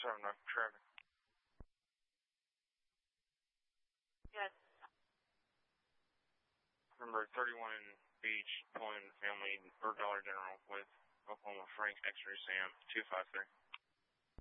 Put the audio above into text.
7 traffic. Yes. Number 31 Beach, pulling family or Dollar General with Oklahoma Frank X-ray Sam 253.